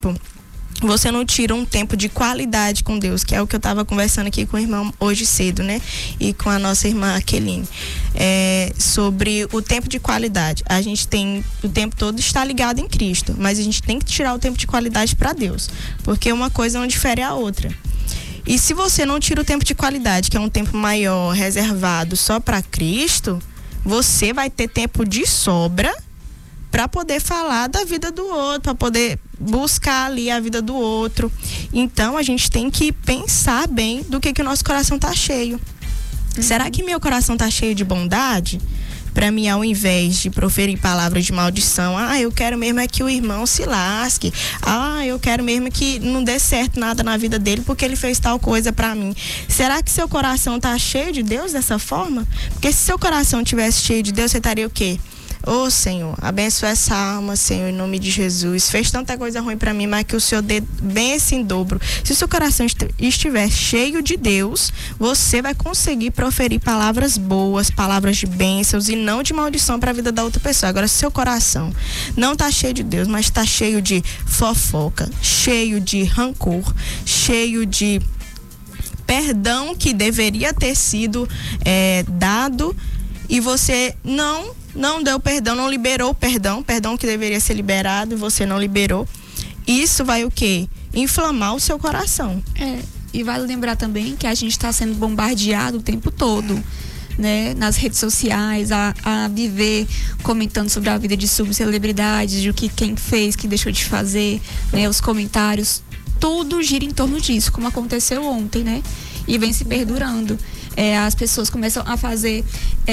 você não tira um tempo de qualidade com Deus, que é o que eu estava conversando aqui com o irmão hoje cedo, né? E com a nossa irmã Aqueline, sobre o tempo de qualidade. A gente tem o tempo todo estar ligado em Cristo, mas a gente tem que tirar o tempo de qualidade para Deus, porque uma coisa não difere a outra. E se você não tira o tempo de qualidade, que é um tempo maior, reservado só para Cristo, você vai ter tempo de sobra para poder falar da vida do outro, para poder buscar ali a vida do outro. Então a gente tem que pensar bem do que o nosso coração tá cheio. Será que meu coração tá cheio de bondade? Para mim, ao invés de proferir palavras de maldição, eu quero mesmo é que o irmão se lasque, eu quero mesmo que não dê certo nada na vida dele porque ele fez tal coisa para mim. Será que seu coração tá cheio de Deus dessa forma? Porque se seu coração tivesse cheio de Deus, você estaria o quê? Senhor, abençoa essa alma, Senhor, em nome de Jesus. Fez tanta coisa ruim para mim, mas que o Senhor dê bênção em dobro. Se o seu coração estiver cheio de Deus, você vai conseguir proferir palavras boas, palavras de bênçãos e não de maldição para a vida da outra pessoa. Agora, se seu coração não está cheio de Deus, mas está cheio de fofoca, cheio de rancor, cheio de perdão que deveria ter sido dado, e você não deu perdão, não liberou o perdão que deveria ser liberado e você não liberou, isso vai o quê? Inflamar o seu coração. E vale lembrar também que a gente está sendo bombardeado o tempo todo, né? Nas redes sociais, a viver comentando sobre a vida de subcelebridades, de o que quem fez, quem deixou de fazer, né? Os comentários, tudo gira em torno disso, como aconteceu ontem, né? E vem se perdurando. As pessoas começam a fazer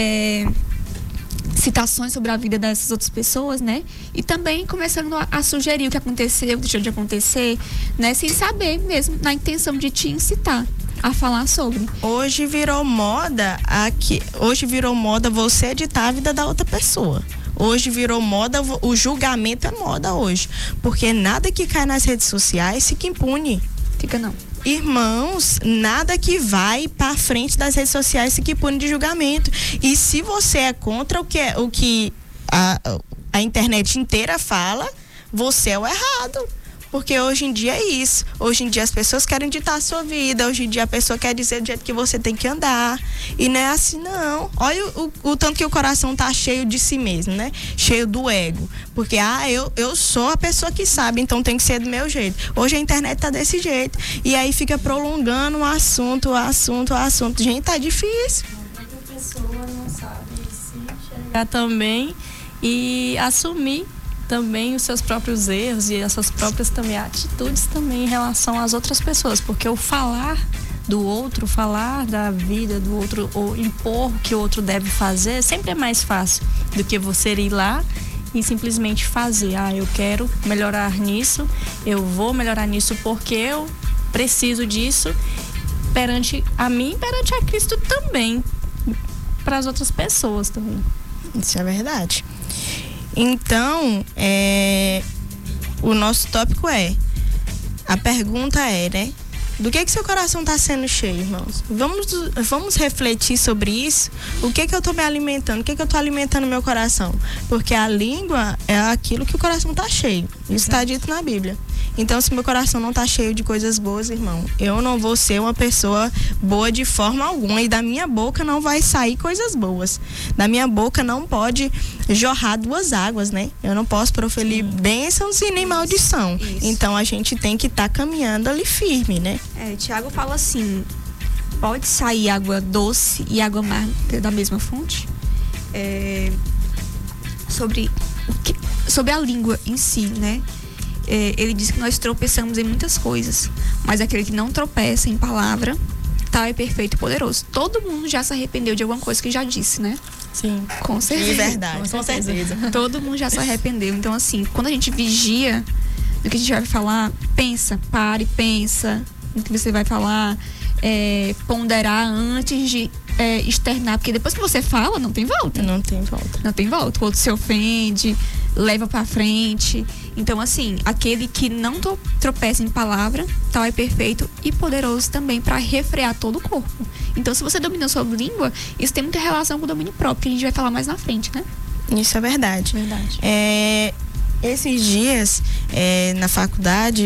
citações sobre a vida dessas outras pessoas, né? E também começando a sugerir o que aconteceu, o que deixou de acontecer, né? Sem saber mesmo, na intenção de te incitar a falar sobre. Hoje virou moda você editar a vida da outra pessoa. Hoje virou moda, o julgamento é moda hoje. Porque nada que cai nas redes sociais fica impune. Fica não. Irmãos, nada que vai para frente das redes sociais fica impune de julgamento. E se você é contra o que a internet inteira fala, você é o errado. Porque hoje em dia é isso. Hoje em dia as pessoas querem ditar a sua vida. Hoje em dia a pessoa quer dizer do jeito que você tem que andar. E não é assim, não. Olha o tanto que o coração tá cheio de si mesmo, né? Cheio do ego. Porque, eu sou a pessoa que sabe, então tem que ser do meu jeito. Hoje a internet tá desse jeito. E aí fica prolongando o assunto. Gente, tá difícil. A pessoa não sabe se enxergar também e assumir também os seus próprios erros e as suas próprias também atitudes também em relação às outras pessoas, porque o falar do outro, falar da vida do outro ou impor o que o outro deve fazer sempre é mais fácil do que você ir lá e simplesmente fazer. Eu quero melhorar nisso, eu vou melhorar nisso porque eu preciso disso perante a mim, perante a Cristo também, para as outras pessoas também. Isso é verdade. Então, o nosso tópico a pergunta né? Do que seu coração está sendo cheio, irmãos? Vamos refletir sobre isso. O que eu estou me alimentando? O que eu estou alimentando meu coração? Porque a língua é aquilo que o coração está cheio. Isso está dito na Bíblia. Então, se meu coração não está cheio de coisas boas, irmão, eu não vou ser uma pessoa boa de forma alguma. E da minha boca não vai sair coisas boas. Da minha boca não pode jorrar duas águas, né? Eu não posso proferir bênçãos e nem maldição. Isso. Então, a gente tem que estar caminhando ali firme, né? Tiago fala assim: pode sair água doce e água amarga da mesma fonte? Sobre a língua em si, né? Ele diz que nós tropeçamos em muitas coisas, mas aquele que não tropeça em palavra, tal é perfeito e poderoso. Todo mundo já se arrependeu de alguma coisa que já disse, né? Sim. Com certeza. De verdade, com certeza. Todo mundo já se arrependeu. Então, assim, quando a gente vigia do que a gente vai falar, pare, pensa no que você vai falar, ponderar antes de externar, porque depois que você fala, não tem volta. Não tem volta. Não tem volta. O outro se ofende, leva pra frente. Então, assim, aquele que não tropeça em palavra, tal é perfeito e poderoso também para refrear todo o corpo. Então, se você domina a sua língua, isso tem muita relação com o domínio próprio, que a gente vai falar mais na frente, né? Isso é verdade. Esses dias, na faculdade,